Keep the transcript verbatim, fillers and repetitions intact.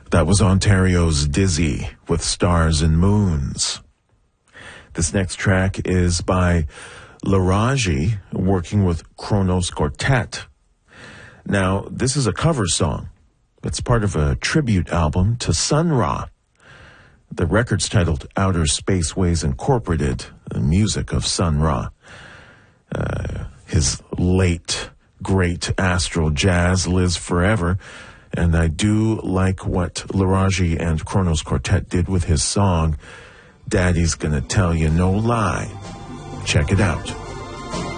That was Ontario's Dizzy with Stars and Moons. This next track is by Laraji, working with Kronos Quartet. Now, this is a cover song. It's part of a tribute album to Sun Ra. The record's titled Outer Spaceways Incorporated, the music of Sun Ra. Uh, his late, great astral jazz lives forever, and I do like what Laraji and Kronos Quartet did with his song, Daddy's Gonna Tell You No Lie. Check it out.